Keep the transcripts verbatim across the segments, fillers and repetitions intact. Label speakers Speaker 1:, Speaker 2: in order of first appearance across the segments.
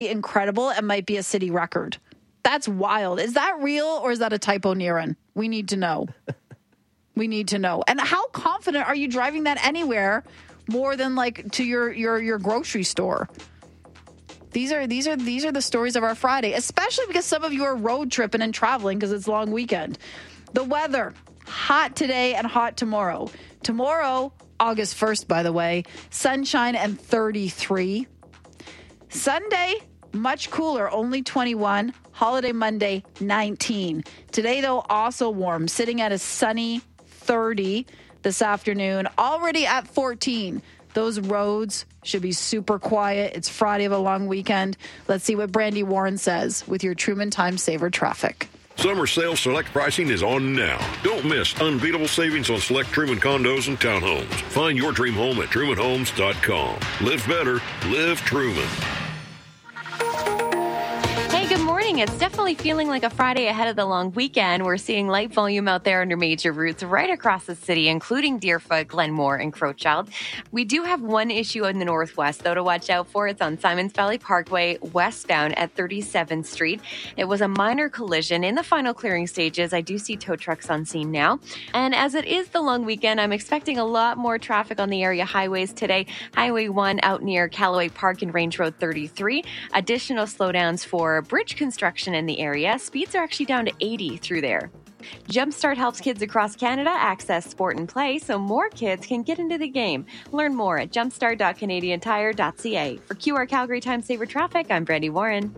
Speaker 1: incredible and might be a city record. That's wild. Is that real or is that a typo, Niran? We need to know. We need to know. And how confident are you driving that anywhere more than like to your your your grocery store? These are these are these are the stories of our Friday, especially because some of you are road tripping and traveling because it's long weekend. The weather, hot today and hot tomorrow. Tomorrow, August first, by the way, sunshine and thirty-three. Sunday, much cooler, only twenty-one. Holiday Monday, nineteen. Today, though, also warm, sitting at a sunny thirty this afternoon, already at fourteen. Those roads should be super quiet. It's Friday of a long weekend. Let's see what Brandy Warren says with your Truman Time Saver traffic.
Speaker 2: Summer sale select pricing is on now. Don't miss unbeatable savings on select Truman condos and townhomes. Find your dream home at truman homes dot com. Live better. Live Truman.
Speaker 3: Good morning. It's definitely feeling like a Friday ahead of the long weekend. We're seeing light volume out there under major routes right across the city, including Deerfoot, Glenmore, and Crowchild. We do have one issue in the northwest, though, to watch out for. It's on Simons Valley Parkway, westbound at thirty-seventh Street. It was a minor collision. In the final clearing stages, I do see tow trucks on scene now. And as it is the long weekend, I'm expecting a lot more traffic on the area highways today. Highway one out near Callaway Park and Range Road thirty-three. Additional slowdowns for bridge construction in the area. Speeds are actually down to eighty through there. Jumpstart helps kids across Canada access sport and play so more kids can get into the game. Learn more at jumpstart dot canadian tire dot c a. For Q R Calgary Time Saver Traffic, I'm Brandy Warren.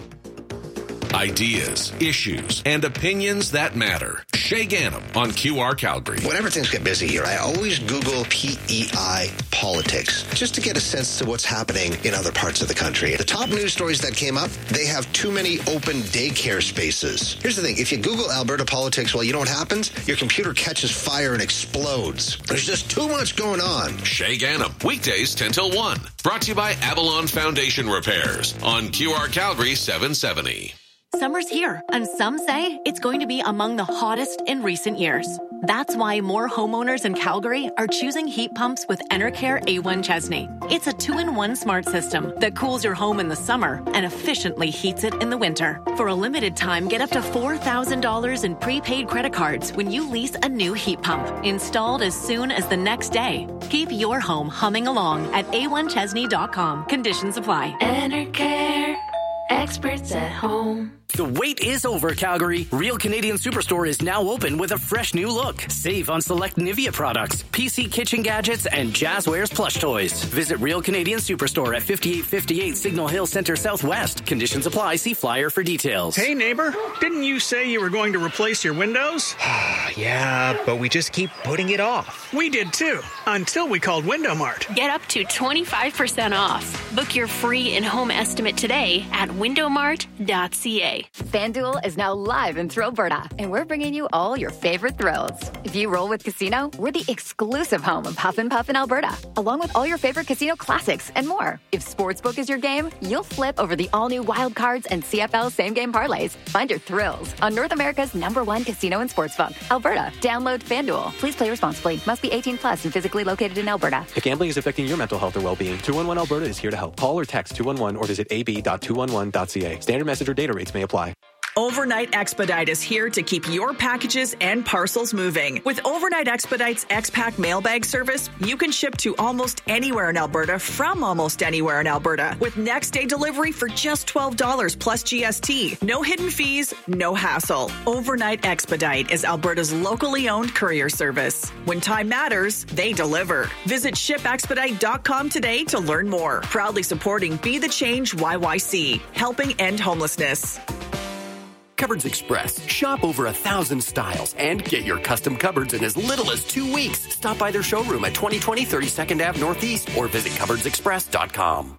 Speaker 4: Ideas, issues, and opinions that matter. Shay Gannam on Q R Calgary.
Speaker 5: Whenever things get busy here, I always Google P E I politics just to get a sense to what's happening in other parts of the country. The top news stories that came up, they have too many open daycare spaces. Here's the thing. If you Google Alberta politics, well, you know what happens? Your computer catches fire and explodes. There's just too much going on.
Speaker 4: Shay Gannam, weekdays ten till one. Brought to you by Avalon Foundation Repairs on Q R Calgary seven seventy.
Speaker 6: Summer's here, and some say it's going to be among the hottest in recent years. That's why more homeowners in Calgary are choosing heat pumps with Enercare A one Chesney. It's a two-in-one smart system that cools your home in the summer and efficiently heats it in the winter. For a limited time, get up to four thousand dollars in prepaid credit cards when you lease a new heat pump, installed as soon as the next day. Keep your home humming along at a one chesney dot com. Conditions apply.
Speaker 7: Enercare. Experts at home.
Speaker 8: The wait is over, Calgary. Real Canadian Superstore is now open with a fresh new look. Save on select Nivea products, P C kitchen gadgets, and Jazzwares plush toys. Visit Real Canadian Superstore at fifty-eight fifty-eight Signal Hill Center Southwest. Conditions apply. See flyer for details.
Speaker 9: Hey, neighbor. Didn't you say you were going to replace your windows?
Speaker 10: Yeah, but we just keep putting it off.
Speaker 9: We did too, until we called Window Mart.
Speaker 7: Get up to twenty-five percent off. Book your free in-home estimate today at window mart dot c a.
Speaker 11: FanDuel is now live in Thrillberta, and we're bringing you all your favorite thrills. If you roll with Casino, we're the exclusive home of Puff and Puff in Alberta, along with all your favorite casino classics and more. If Sportsbook is your game, you'll flip over the all-new Wild Cards and C F L same-game parlays. Find your thrills on North America's number one casino and sportsbook, Alberta. Download FanDuel. Please play responsibly. Must be eighteen plus and physically located in Alberta.
Speaker 12: If gambling is affecting your mental health or well-being, two one one Alberta is here to help. Call or text two one one or visit a b dot two one one dot c a. Standard message or data rates may apply.
Speaker 13: Overnight Expedite is here to keep your packages and parcels moving. With Overnight Expedite's X-Pack mailbag service, you can ship to almost anywhere in Alberta from almost anywhere in Alberta with next-day delivery for just twelve dollars plus G S T. No hidden fees, no hassle. Overnight Expedite is Alberta's locally owned courier service. When time matters, they deliver. Visit ship expedite dot com today to learn more. Proudly supporting Be the Change Y Y C, helping end homelessness.
Speaker 14: Cupboards Express. Shop over a thousand styles and get your custom cupboards in as little as two weeks. Stop by their showroom at twenty twenty thirty-second Avenue Northeast or visit cupboards express dot com.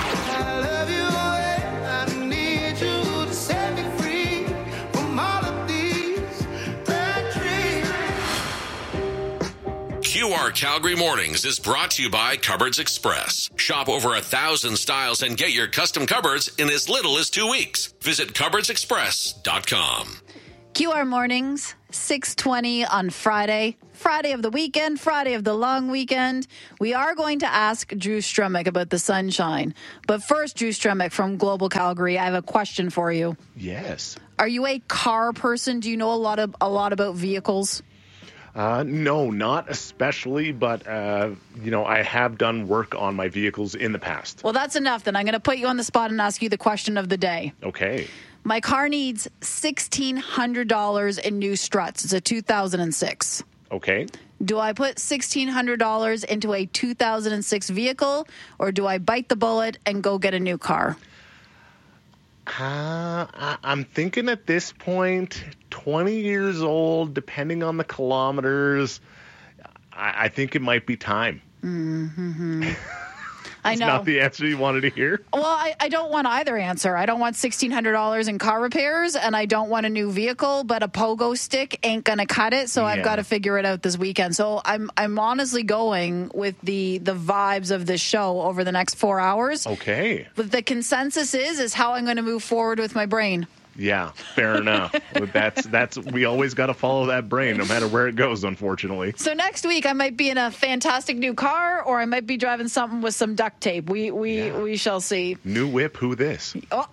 Speaker 4: Q R Calgary Mornings is brought to you by Cupboards Express. Shop over a thousand styles and get your custom cupboards in as little as two weeks. Visit cupboards express dot com.
Speaker 1: Q R Mornings, six twenty on Friday. Friday of the weekend, Friday of the long weekend. We are going to ask Drew Strummick about the sunshine. But first, Drew Strummick from Global Calgary, I have a question for you.
Speaker 15: Yes.
Speaker 1: Are you a car person? Do you know a lot of a lot about vehicles?
Speaker 15: Uh, no, not especially, but, uh, you know, I have done work on my vehicles in the past.
Speaker 1: Well, that's enough. Then I'm going to put you on the spot and ask you the question of the day.
Speaker 15: Okay.
Speaker 1: My car needs sixteen hundred dollars in new struts. It's a two thousand six.
Speaker 15: Okay.
Speaker 1: Do I put sixteen hundred dollars into a two thousand six vehicle, or do I bite the bullet and go get a new car?
Speaker 15: Uh, I- I'm thinking at this point, twenty years old, depending on the kilometers, I, I think it might be time.
Speaker 1: Mm-hmm. I know.
Speaker 15: It's not the answer you wanted to hear.
Speaker 1: Well, I, I don't want either answer. I don't want sixteen hundred dollars in car repairs, and I don't want a new vehicle, but a pogo stick ain't going to cut it, so yeah. I've got to figure it out this weekend. So I'm I'm honestly going with the, the vibes of this show over the next four hours.
Speaker 15: Okay.
Speaker 1: But the consensus is, is how I'm going to move forward with my brain.
Speaker 15: Yeah, fair enough. That's that's we always got to follow that brain, no matter where it goes, unfortunately.
Speaker 1: So next week I might be in a fantastic new car, or I might be driving something with some duct tape. We we yeah. we shall see.
Speaker 15: New whip, who this?
Speaker 1: Oh,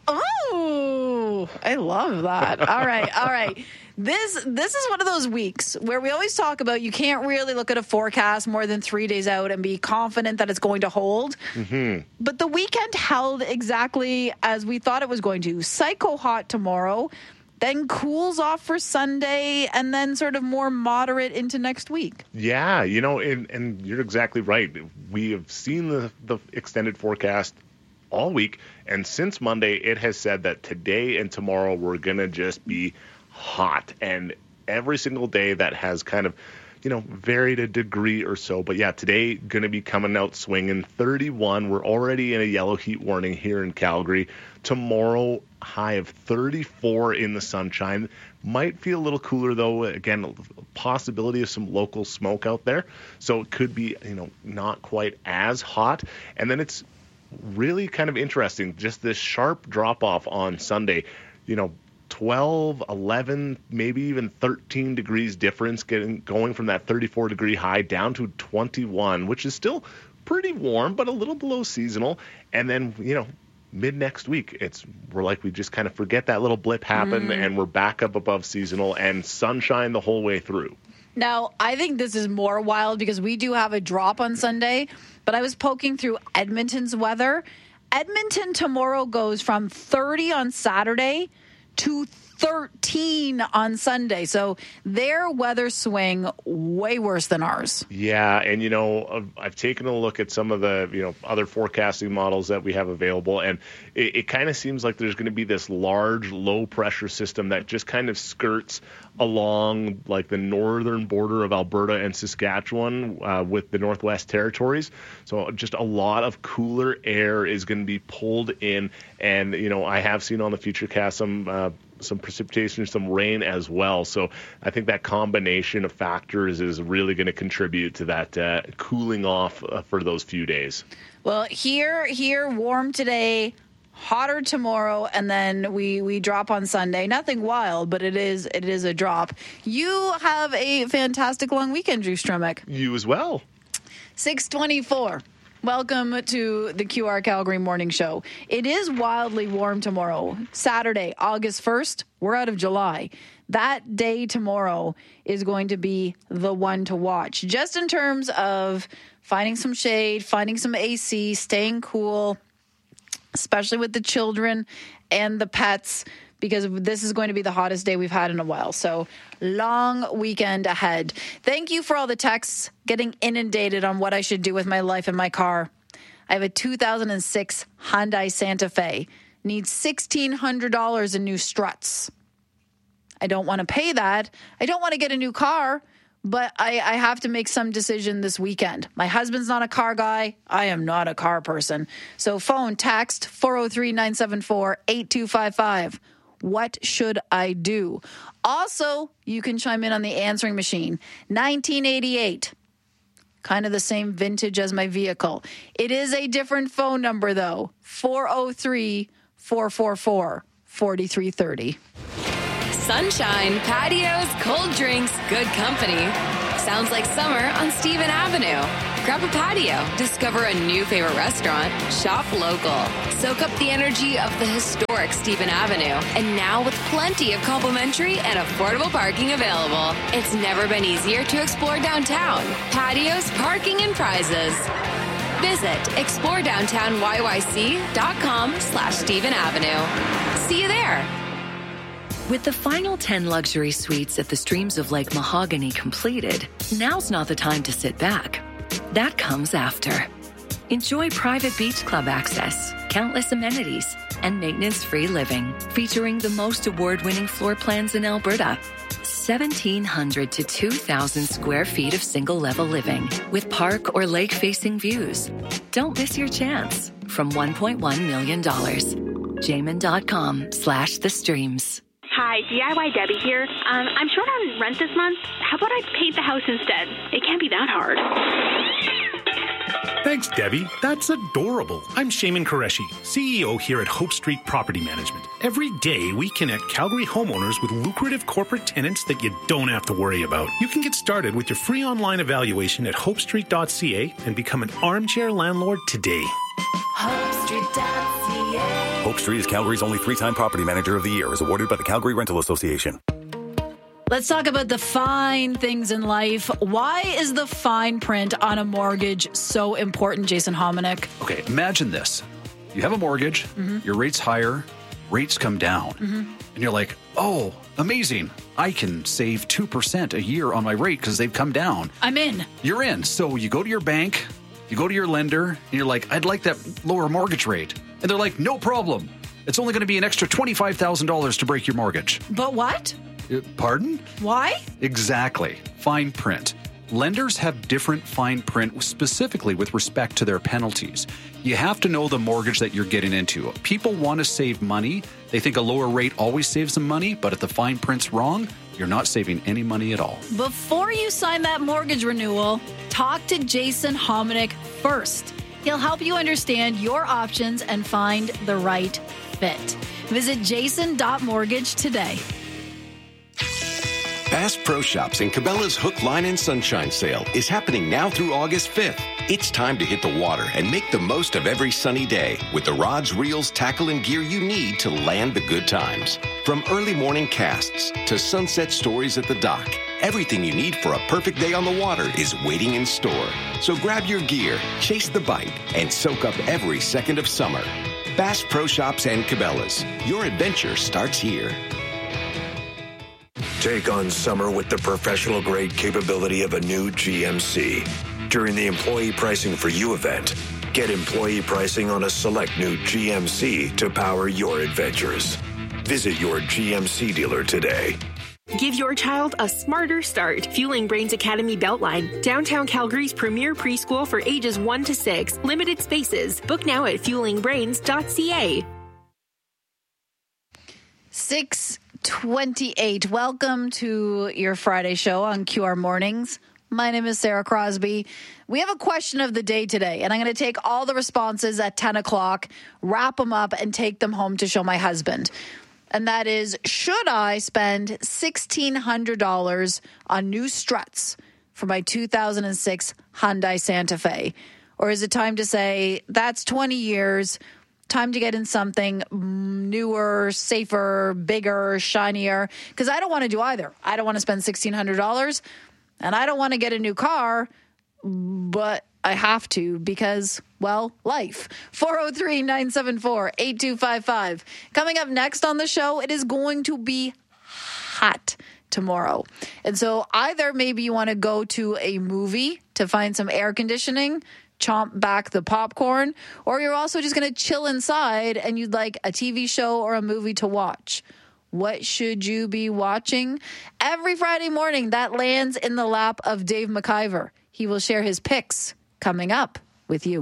Speaker 1: oh I love that. All right, all right. This this is one of those weeks where we always talk about you can't really look at a forecast more than three days out and be confident that it's going to hold.
Speaker 15: Mm-hmm.
Speaker 1: But the weekend held exactly as we thought it was going to. Psycho hot tomorrow, then cools off for Sunday, and then sort of more moderate into next week.
Speaker 15: Yeah, you know, and, and you're exactly right. We have seen the, the extended forecast all week, and since Monday, it has said that today and tomorrow we're going to just be hot, and every single day that has kind of, you know, varied a degree or so. But yeah, today going to be coming out swinging thirty-one. We're already in a yellow heat warning here in Calgary. Tomorrow, high of thirty-four in the sunshine. Might feel a little cooler though. Again, possibility of some local smoke out there, so it could be, you know, not quite as hot. And then it's really kind of interesting, just this sharp drop off on Sunday. You know, twelve, eleven, maybe even thirteen degrees difference getting going from that thirty-four degree high down to twenty-one, which is still pretty warm, but a little below seasonal. And then, you know, mid next week, it's we're like we just kind of forget that little blip happened, mm. and we're back up above seasonal and sunshine the whole way through.
Speaker 1: Now, I think this is more wild because we do have a drop on Sunday, but I was poking through Edmonton's weather. Edmonton tomorrow goes from thirty on Saturday to thirteen on Sunday. So their weather swing way worse than ours.
Speaker 15: Yeah, and you know, I've taken a look at some of the, you know, other forecasting models that we have available, and it, it kind of seems like there's going to be this large low pressure system that just kind of skirts along like the northern border of Alberta and Saskatchewan uh, with the Northwest Territories. So just a lot of cooler air is going to be pulled in, and you know, I have seen on the Futurecast some uh, some precipitation, some rain as well. So I think that combination of factors is really going to contribute to that uh, cooling off uh, for those few days.
Speaker 1: Well, here, here, warm today, hotter tomorrow, and then we, we drop on Sunday. Nothing wild, but it is it is a drop. You have a fantastic long weekend, Drew Strummick.
Speaker 15: You as well.
Speaker 1: six twenty-four. Welcome to the Q R Calgary Morning Show. It is wildly warm tomorrow. Saturday, August first. We're out of July. That day tomorrow is going to be the one to watch. Just in terms of finding some shade, finding some A C, staying cool, especially with the children and the pets, because this is going to be the hottest day we've had in a while. So long weekend ahead. Thank you for all the texts getting inundated on what I should do with my life and my car. I have a two thousand six Hyundai Santa Fe. Needs sixteen hundred dollars in new struts. I don't want to pay that. I don't want to get a new car, but I, I have to make some decision this weekend. My husband's not a car guy. I am not a car person. So phone, text, four oh three, nine seven four, eight two five five. What should I do? Also, you can chime in on the answering machine. nineteen eighty-eight. Kind of the same vintage as my vehicle. It is a different phone number, though. four oh three, four four four, four three three oh.
Speaker 16: Sunshine, patios, cold drinks, good company. Sounds like summer on Stephen Avenue. Grab a patio, discover a new favorite restaurant, shop local, soak up the energy of the historic Stephen Avenue. And now with plenty of complimentary and affordable parking available, it's never been easier to explore downtown. Patios, parking, and prizes. Visit explore downtown y y c dot com slash Stephen Avenue. See you there.
Speaker 17: With the final ten luxury suites at the Streams of Lake Mahogany completed, now's not the time to sit back. That comes after. Enjoy private beach club access, countless amenities, and maintenance-free living, featuring the most award-winning floor plans in Alberta. seventeen hundred to two thousand square feet of single-level living with park or lake-facing views. Don't miss your chance from one point one million dollars. Jamin.com slash the streams.
Speaker 18: Hi, D I Y Debbie here. Um, I'm short on rent this month. How about I paint the house instead? It can't be that hard.
Speaker 19: Thanks, Debbie. That's adorable. I'm Shaman Qureshi, C E O here at Hope Street Property Management. Every day, we connect Calgary homeowners with lucrative corporate tenants that you don't have to worry about. You can get started with your free online evaluation at hope street dot c a and become an armchair landlord today.
Speaker 20: hope street dot c a
Speaker 21: Hope Street is Calgary's only three-time Property Manager of the Year, as awarded by the Calgary Rental Association.
Speaker 1: Let's talk about the fine things in life. Why is the fine print on a mortgage so important, Jason Hominick?
Speaker 22: Okay, imagine this. You have a mortgage, mm-hmm. your rate's higher, rates come down, mm-hmm. and you're like, oh, amazing. I can save two percent a year on my rate because they've come down.
Speaker 1: I'm in.
Speaker 22: You're in. So you go to your bank, you go to your lender, and you're like, I'd like that lower mortgage rate. And they're like, no problem. It's only going to be an extra twenty-five thousand dollars to break your mortgage.
Speaker 1: But what?
Speaker 22: Uh, pardon?
Speaker 1: Why?
Speaker 22: Exactly. Fine print. Lenders have different fine print specifically with respect to their penalties. You have to know the mortgage that you're getting into. People want to save money. They think a lower rate always saves them money, but if the fine print's wrong, you're not saving any money at all.
Speaker 1: Before you sign that mortgage renewal, talk to Jason Hominick first. He'll help you understand your options and find the right fit. Visit jason dot mortgage today.
Speaker 23: Bass Pro Shops and Cabela's Hook, Line, and Sunshine sale is happening now through August fifth. It's time to hit the water and make the most of every sunny day with the rods, reels, tackle, and gear you need to land the good times. From early morning casts to sunset stories at the dock, everything you need for a perfect day on the water is waiting in store. So grab your gear, chase the bite, and soak up every second of summer. Bass Pro Shops and Cabela's. Your adventure starts here.
Speaker 24: Take on summer with the professional-grade capability of a new G M C. During the Employee Pricing for You event, get employee pricing on a select new G M C to power your adventures. Visit your G M C dealer today.
Speaker 7: Give your child a smarter start. Fueling Brains Academy Beltline, downtown Calgary's premier preschool for ages one to six. Limited spaces. Book now at fueling brains dot c a.
Speaker 1: six twenty-eight. Welcome to your Friday show on Q R Mornings. My name is Sarah Crosby. We have a question of the day today, and I'm going to take all the responses at ten o'clock, wrap them up, and take them home to show my husband. And that is, should I spend sixteen hundred dollars on new struts for my two thousand six Hyundai Santa Fe? Or is it time to say, that's twenty years, time to get in something newer, safer, bigger, shinier? Because I don't want to do either. I don't want to spend sixteen hundred dollars, and I don't want to get a new car, but I have to because, well, life. four oh three, nine seven four, eight two five five. Coming up next on the show, it is going to be hot tomorrow. And so either maybe you want to go to a movie to find some air conditioning, chomp back the popcorn, or you're also just going to chill inside and you'd like a T V show or a movie to watch. What should you be watching? Every Friday morning, that lands in the lap of Dave McIver. He will share his picks coming up with you.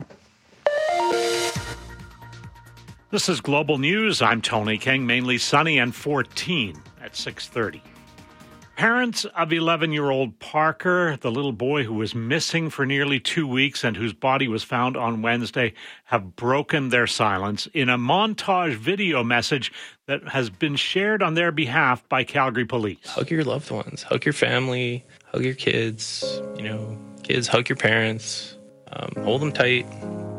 Speaker 25: This is Global News. I'm Tony King. Mainly sunny and fourteen at six thirty. Parents of eleven-year-old Parker, the little boy who was missing for nearly two weeks and whose body was found on Wednesday, have broken their silence in a montage video message that has been shared on their behalf by Calgary Police.
Speaker 2: Hug your loved ones, hug your family, hug your kids, you know, kids, hug your parents, um, hold them tight,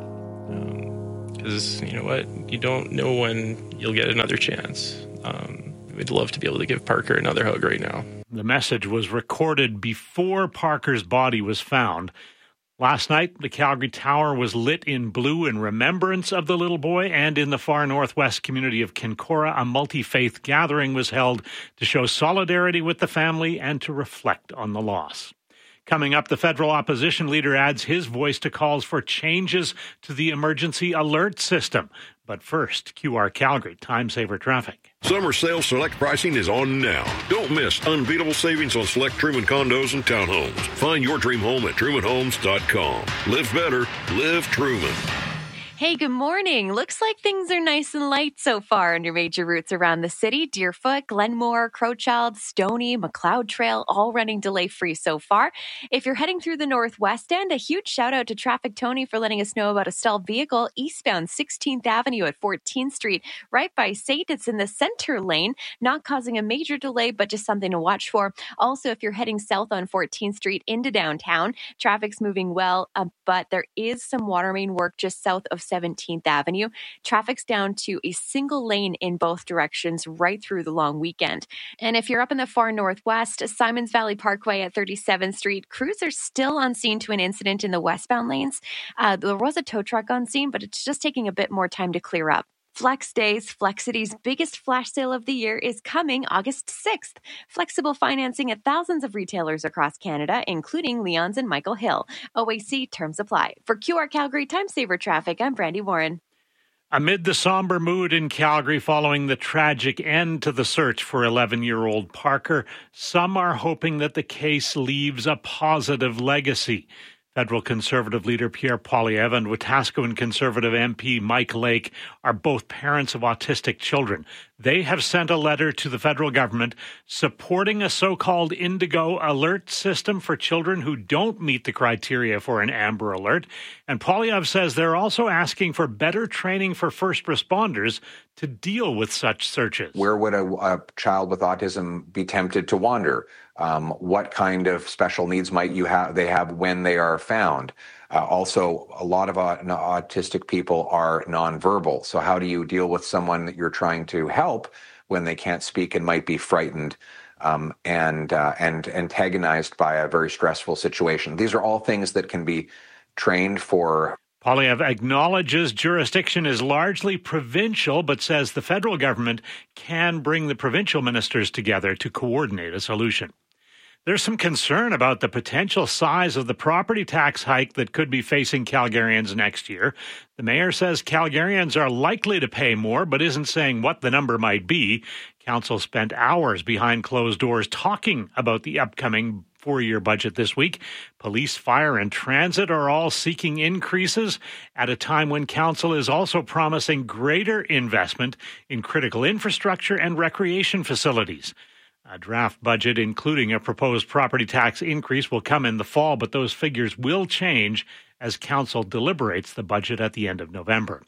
Speaker 2: because um, you know what, you don't know when you'll get another chance. Um, we'd love to be able to give Parker another hug right now.
Speaker 25: The message was recorded before Parker's body was found. Last night, the Calgary Tower was lit in blue in remembrance of the little boy, and in the far northwest community of Kincora, a multi-faith gathering was held to show solidarity with the family and to reflect on the loss. Coming up, the federal opposition leader adds his voice to calls for changes to the emergency alert system. But first, Q R Calgary, Time Saver Traffic.
Speaker 3: Summer sale select pricing is on now. Don't miss unbeatable savings on select Truman condos and townhomes. Find your dream home at truman homes dot com. Live better. Live Truman.
Speaker 5: Hey, good morning. Looks like things are nice and light so far on your major routes around the city. Deerfoot, Glenmore, Crowchild, Stony, McLeod Trail, all running delay-free so far. If you're heading through the Northwest End, a huge shout-out to Traffic Tony for letting us know about a stalled vehicle eastbound sixteenth Avenue at fourteenth Street, right by Sate. It's in the center lane, not causing a major delay, but just something to watch for. Also, if you're heading south on fourteenth Street into downtown, traffic's moving well, uh, but there is some water main work just south of seventeenth Avenue. Traffic's down to a single lane in both directions right through the long weekend. And if you're up in the far northwest, Simons Valley Parkway at thirty-seventh Street, crews are still on scene to an incident in the westbound lanes. Uh, there was a tow truck on scene, but it's just taking a bit more time to clear up. Flex Days, Flexity's biggest flash sale of the year, is coming August sixth. Flexible financing at thousands of retailers across Canada, including Leon's and Michael Hill. O A C terms apply. For Q R Calgary Time Saver Traffic, I'm Brandy Warren.
Speaker 25: Amid the somber mood in Calgary following the tragic end to the search for eleven-year-old Parker, some are hoping that the case leaves a positive legacy. Federal Conservative leader Pierre Poilievre and Wetaskiwin Conservative M P Mike Lake are both parents of autistic children. They have sent a letter to the federal government supporting a so-called Indigo alert system for children who don't meet the criteria for an Amber Alert. And Poilievre says they're also asking for better training for first responders to deal with such searches.
Speaker 6: Where would a, a child with autism be tempted to wander? Um, what kind of special needs might you have? They have when they are found. Uh, also, a lot of uh, autistic people are nonverbal. So how do you deal with someone that you're trying to help when they can't speak and might be frightened um, and uh, and antagonized by a very stressful situation? These are all things that can be trained for.
Speaker 25: Poilievre acknowledges jurisdiction is largely provincial, but says the federal government can bring the provincial ministers together to coordinate a solution. There's some concern about the potential size of the property tax hike that could be facing Calgarians next year. The mayor says Calgarians are likely to pay more, but isn't saying what the number might be. Council spent hours behind closed doors talking about the upcoming four-year budget this week. Police, fire, and transit are all seeking increases at a time when council is also promising greater investment in critical infrastructure and recreation facilities. A draft budget, including a proposed property tax increase, will come in the fall, but those figures will change as council deliberates the budget at the end of November.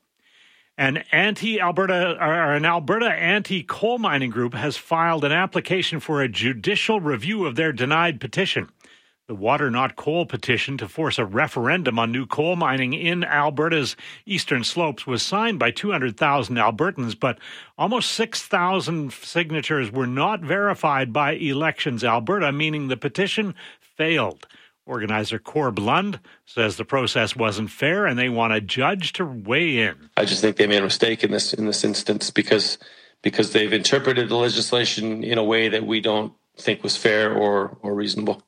Speaker 25: An anti-Alberta, or an Alberta anti-coal mining group has filed an application for a judicial review of their denied petition. The Water Not Coal petition to force a referendum on new coal mining in Alberta's eastern slopes was signed by two hundred thousand Albertans, but almost six thousand signatures were not verified by Elections Alberta, meaning the petition failed. Organizer Corb Lund says the process wasn't fair and they want a judge to weigh in.
Speaker 8: I just think they made a mistake in this in this instance because because they've interpreted the legislation in a way that we don't think was fair or, or reasonable.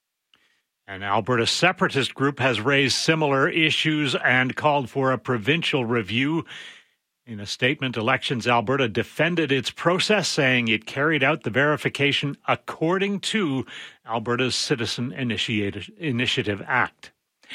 Speaker 25: An Alberta separatist group has raised similar issues and called for a provincial review. In a statement, Elections Alberta defended its process, saying it carried out the verification according to Alberta's Citizen Initiative Act.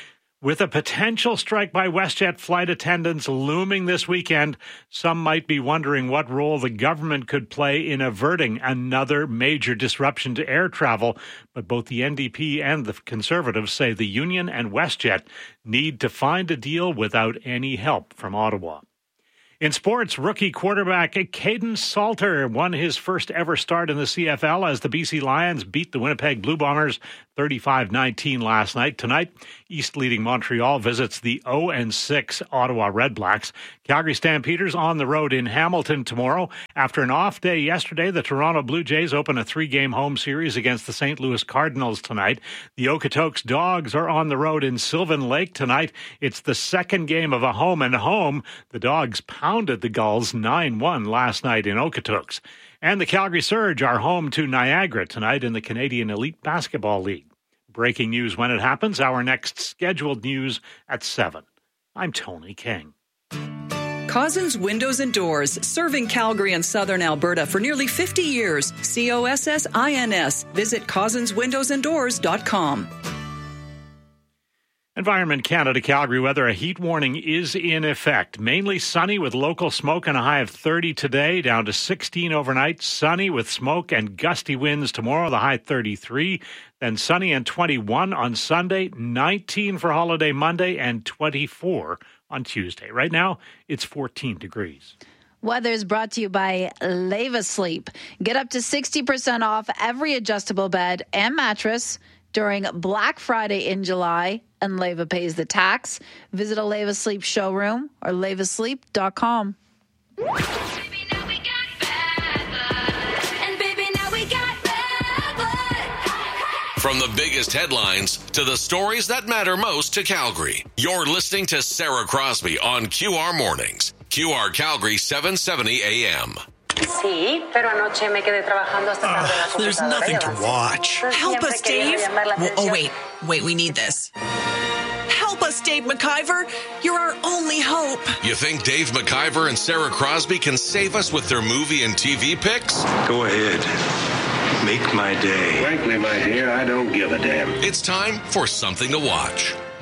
Speaker 25: With a potential strike by WestJet flight attendants looming this weekend, some might be wondering what role the government could play in averting another major disruption to air travel. But both the N D P and the Conservatives say the union and WestJet need to find a deal without any help from Ottawa. In sports, rookie quarterback Caden Salter won his first ever start in the C F L as the B C Lions beat the Winnipeg Blue Bombers thirty-five nineteen last night. Tonight, East leading Montreal visits the oh and six Ottawa Redblacks. Calgary Stampeders on the road in Hamilton tomorrow. After an off day yesterday, the Toronto Blue Jays open a three-game home series against the Saint Louis Cardinals tonight. The Okotoks Dogs are on the road in Sylvan Lake tonight. It's the second game of a home and home. The Dogs pounded the Gulls nine one last night in Okotoks. And the Calgary Surge are home to Niagara tonight in the Canadian Elite Basketball League. Breaking news when it happens. Our next scheduled news at seven. I'm Tony King.
Speaker 9: Cozzens Windows and Doors, serving Calgary and southern Alberta for nearly fifty years. C O S S I N S. Visit cozzens windows and doors dot com.
Speaker 25: Environment Canada Calgary weather, a heat warning is in effect. Mainly sunny with local smoke and a high of thirty today, down to sixteen overnight. Sunny with smoke and gusty winds tomorrow, the high thirty-three. Then sunny and twenty-one on Sunday, nineteen for holiday Monday, and twenty-four on Tuesday. Right now, it's fourteen degrees.
Speaker 1: Weather is brought to you by Leva Sleep. Get up to sixty percent off every adjustable bed and mattress during Black Friday in July, and Leva pays the tax. Visit a Leva Sleep showroom or leva sleep dot com.
Speaker 4: From the biggest headlines to the stories that matter most to Calgary, you're listening to Sarah Crosby on Q R Mornings. Q R Calgary seven seventy A M.
Speaker 10: Sí, pero anoche me quedé trabajando hasta tarde en la
Speaker 11: There's nothing to watch.
Speaker 10: Help us, Dave.
Speaker 11: Well, oh, wait. Wait, we need this. Help us, Dave McIver. You're our only hope.
Speaker 4: You think Dave McIver and Sarah Crosby can save us with their movie and T V picks?
Speaker 12: Go ahead. Make my day. Frankly, my dear, I don't give a damn.
Speaker 4: It's time for something to watch.